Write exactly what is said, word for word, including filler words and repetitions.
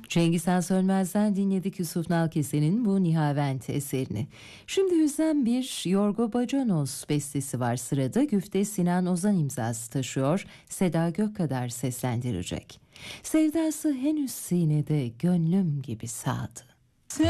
Cengiz Han Sönmez'den dinledik Yusuf Nalkese'nin bu Nihavent eserini. Şimdi Hüzzam bir Yorgo Bacanos bestesi var sırada. Güfte Sinan Ozan imzası taşıyor. Seda Gökkadar seslendirecek. Sevdası henüz sinede gönlüm gibi sağdı.